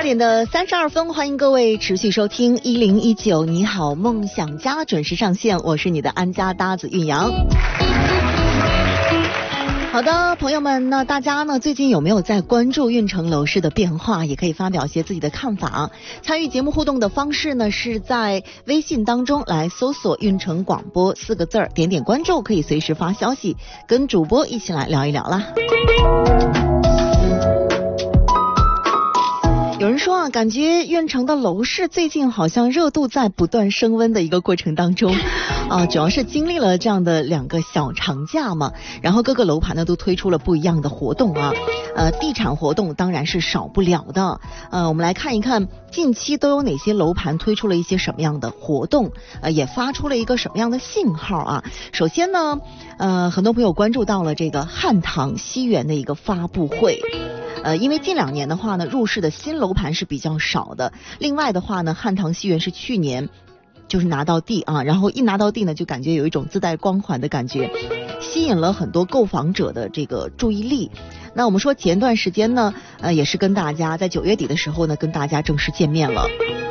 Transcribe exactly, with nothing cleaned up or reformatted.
点的三十二分，欢迎各位持续收听一零一九你好梦想家准时上线，我是你的安家搭子韵阳。好的，朋友们，那大家呢最近有没有在关注运城楼市的变化？也可以发表一些自己的看法。参与节目互动的方式呢，是在微信当中来搜索运城广播四个字儿，点点关注，可以随时发消息，跟主播一起来聊一聊啦。有人说啊，感觉运城的楼市最近好像热度在不断升温的一个过程当中啊，主要是经历了这样的两个小长假嘛，然后各个楼盘呢都推出了不一样的活动啊，呃，地产活动当然是少不了的。呃，我们来看一看近期都有哪些楼盘推出了一些什么样的活动，呃，也发出了一个什么样的信号啊。首先呢，呃，很多朋友关注到了这个汉唐西园的一个发布会。呃，因为近两年的话呢，入市的新楼盘是比较少的。另外的话呢，汉唐西园是去年就是拿到地啊，然后一拿到地呢，就感觉有一种自带光环的感觉，吸引了很多购房者的这个注意力。那我们说前段时间呢，呃，也是跟大家在九月底的时候呢，跟大家正式见面了。